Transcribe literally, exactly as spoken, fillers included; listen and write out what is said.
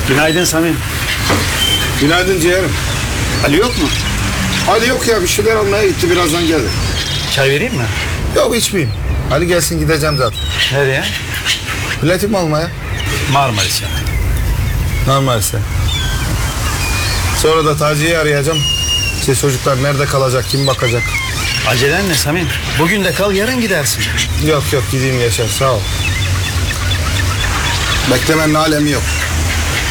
Günaydın Samim. Günaydın ciğerim. Ali yok mu? Ali yok ya, bir şeyler almaya gitti, birazdan gelir. Çay vereyim mi? Yok, içmeyeyim. Ali gelsin, gideceğim zaten. Nereye? Biletim almaya. Marmaris'e. Normalse. Sonra da Taci'yi arayacağım. İşte çocuklar nerede kalacak, kim bakacak? Acelen ne Samim? Bugün de kal, yarın gidersin. Yok yok, gideyim Yaşar, sağ ol. Beklemenin alemi yok.